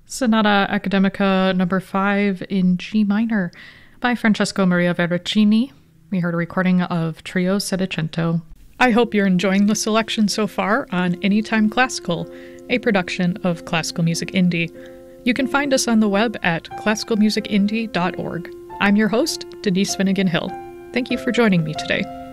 Sonata Academica number 5 in G minor by Francesco Maria Verrocchini. We heard a recording of Trio Settecento. I hope you're enjoying the selection so far on Anytime Classical, a production of Classical Music Indie. You can find us on the web at classicalmusicindie.org. I'm your host, Denise Finnegan Hill. Thank you for joining me today.